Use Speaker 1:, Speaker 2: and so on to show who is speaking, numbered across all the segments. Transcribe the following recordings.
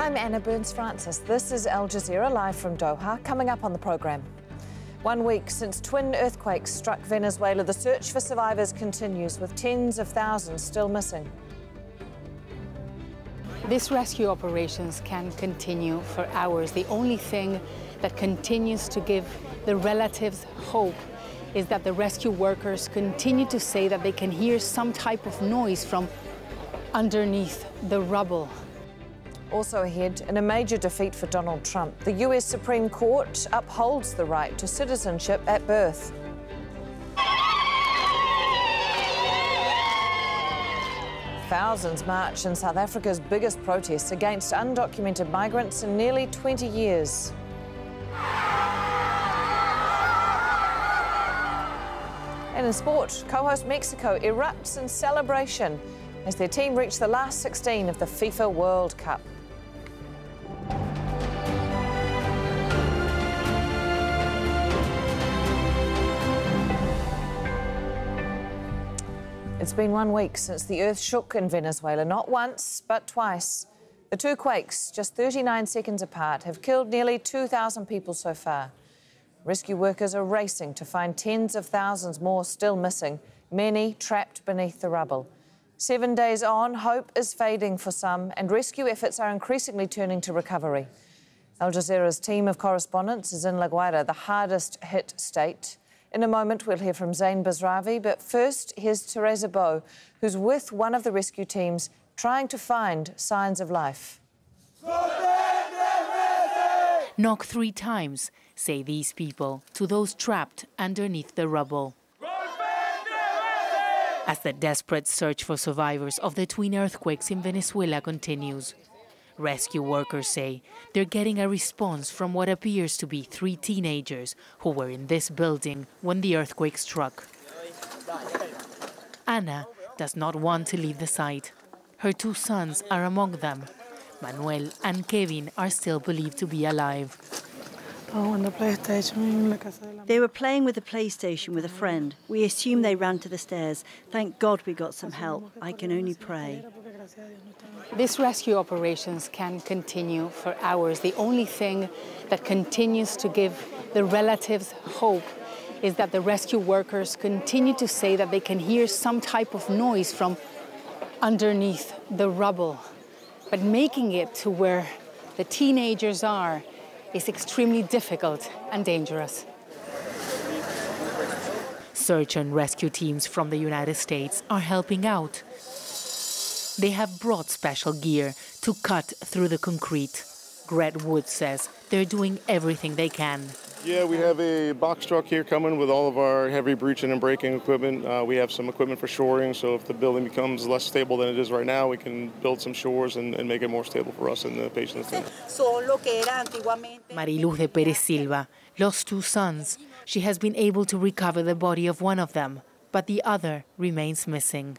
Speaker 1: I'm Anna Burns-Francis. This is Al Jazeera live from Doha. Coming up on the programme. 1 week since twin earthquakes struck Venezuela, the search for survivors continues, with tens of thousands still missing.
Speaker 2: These rescue operations can continue for hours. The only thing that continues to give the relatives hope is that the rescue workers continue to say that they can hear some type of noise from underneath the rubble.
Speaker 1: Also ahead, in a major defeat for Donald Trump, the US Supreme Court upholds the right to citizenship at birth. Thousands march in South Africa's biggest protests against undocumented migrants in nearly 20 years. And in sport, co-host Mexico erupts in celebration as their team reach the last 16 of the FIFA World Cup. It's been 1 week since the earth shook in Venezuela, not once, but twice. The two quakes, just 39 seconds apart, have killed nearly 2,000 people so far. Rescue workers are racing to find tens of thousands more still missing, many trapped beneath the rubble. 7 days on, hope is fading for some, and rescue efforts are increasingly turning to recovery. Al Jazeera's team of correspondents is in La Guaira, the hardest hit state. In a moment, we'll hear from Zain Bazravi, but first, here's Teresa Bo, who's with one of the rescue teams trying to find signs of life.
Speaker 2: Knock 3 times, say these people to those trapped underneath the rubble. As the desperate search for survivors of the twin earthquakes in Venezuela continues, rescue workers say they're getting a response from what appears to be 3 teenagers who were in this building when the earthquake struck. Ana does not want to leave the site. Her 2 sons are among them. Manuel and Kevin are still believed to be alive.
Speaker 3: They were playing with the PlayStation with a friend. We assumed they ran to the stairs. Thank God we got some help. I can only pray.
Speaker 2: These rescue operations can continue for hours. The only thing that continues to give the relatives hope is that the rescue workers continue to say that they can hear some type of noise from underneath the rubble. But making it to where the teenagers are is extremely difficult and dangerous. Search and rescue teams from the United States are helping out. They have brought special gear to cut through the concrete. Gret Wood says they're doing everything they can.
Speaker 4: Yeah, we have a box truck here coming with all of our heavy breaching and breaking equipment. We have some equipment for shoring, so if the building becomes less stable than it is right now, we can build some shores and make it more stable for us and the patients.
Speaker 2: Mariluz de Perez Silva lost 2 sons. She has been able to recover the body of one of them, but the other remains missing.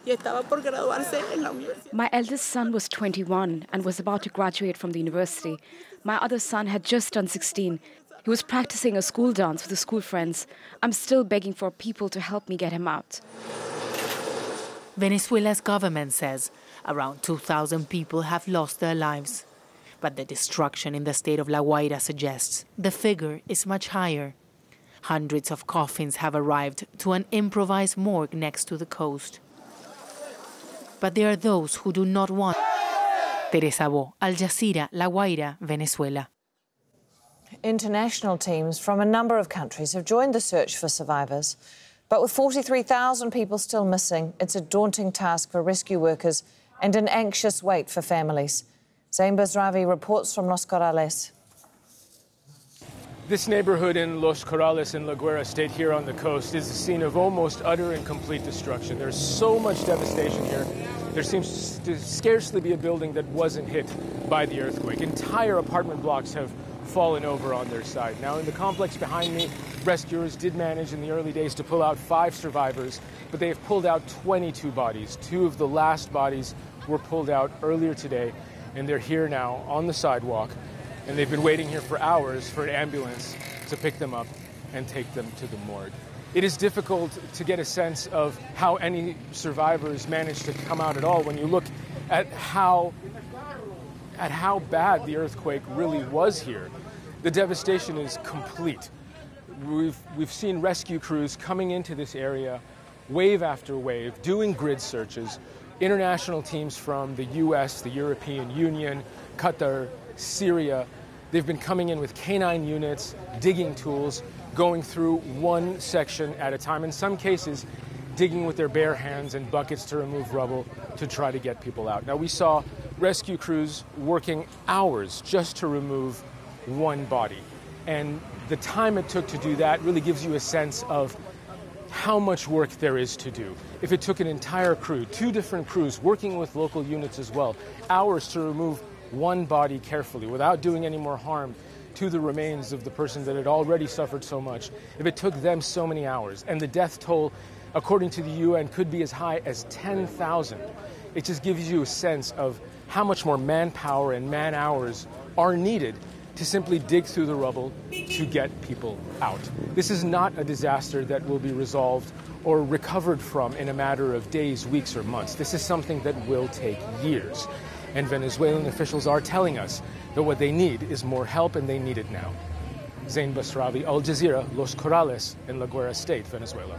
Speaker 5: My eldest son was 21 and was about to graduate from the university. My other son had just turned 16. He was practicing a school dance with his school friends. I'm still begging for people to help me get him out.
Speaker 2: Venezuela's government says around 2,000 people have lost their lives. But the destruction in the state of La Guaira suggests the figure is much higher. Hundreds of coffins have arrived to an improvised morgue next to the coast. But there are those who do not want. Teresa Bo, Al Jazeera, La Guaira, Venezuela.
Speaker 1: International teams from a number of countries have joined the search for survivors. But with 43,000 people still missing, it's a daunting task for rescue workers and an anxious wait for families. Zain Bazravi reports from Los Corrales.
Speaker 6: This neighborhood in Los Corrales in La Guaira State here on the coast is the scene of almost utter and complete destruction. There's so much devastation here. There seems to scarcely be a building that wasn't hit by the earthquake. Entire apartment blocks have fallen over on their side. Now, in the complex behind me, rescuers did manage in the early days to pull out 5 survivors, but they have pulled out 22 bodies. 2 of the last bodies were pulled out earlier today, and they're here now on the sidewalk, and they've been waiting here for hours for an ambulance to pick them up and take them to the morgue. It is difficult to get a sense of how any survivors managed to come out at all when you look at how at how bad the earthquake really was here, the devastation is complete. We've seen rescue crews coming into this area, wave after wave, doing grid searches. International teams from the US, the European Union, Qatar, Syria, they've been coming in with canine units, digging tools, going through one section at a time. In some cases, digging with their bare hands and buckets to remove rubble to try to get people out. Now, we saw rescue crews working hours just to remove one body. And the time it took to do that really gives you a sense of how much work there is to do. If it took an entire crew, 2 different crews working with local units as well, hours to remove one body carefully without doing any more harm to the remains of the person that had already suffered so much, if it took them so many hours, and the death toll, according to the UN, could be as high as 10,000, it just gives you a sense of how much more manpower and man-hours are needed to simply dig through the rubble to get people out. This is not a disaster that will be resolved or recovered from in a matter of days, weeks, or months. This is something that will take years. And Venezuelan officials are telling us that what they need is more help, and they need it now. Zain Basravi, Al Jazeera, Los Corrales in La Guaira State, Venezuela.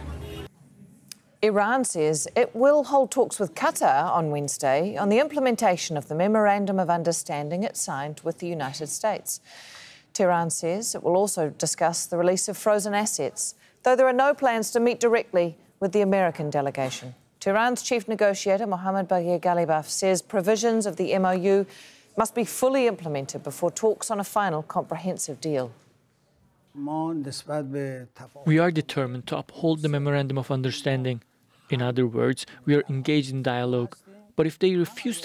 Speaker 1: Iran says it will hold talks with Qatar on Wednesday on the implementation of the Memorandum of Understanding it signed with the United States. Tehran says it will also discuss the release of frozen assets, though there are no plans to meet directly with the American delegation. Tehran's chief negotiator, Mohammad Baghir Ghalibaf, says provisions of the MOU must be fully implemented before talks on a final comprehensive deal.
Speaker 7: We are determined to uphold the Memorandum of Understanding. In other words, we are engaged in dialogue. But if they refuse